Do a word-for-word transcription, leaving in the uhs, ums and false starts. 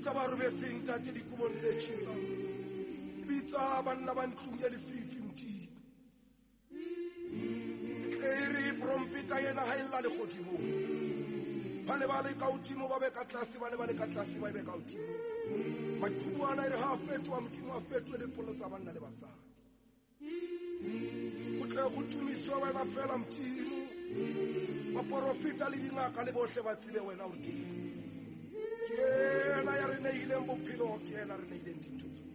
bitsa ba robetseng tate dikobong tse tjhesang, bitsa banna ba ntlong ya lefifi mtini. E re prompeta yena ha ella legodimong, ba ne ba le ka hodimo ba be ka tlase, ba ne ba le ka tlase ba be ka hodimo. Maqhubu ana e re ha a fetoha modimo a fetohe dipholo tsa banna le basadi. Go tle go tumiswe wena fela mtimo, baporofeta le dingaka le bohle ba tsebe wena o teng. Ke ena ya re neileng bophelo, ke ena re neileng dintho tsohle.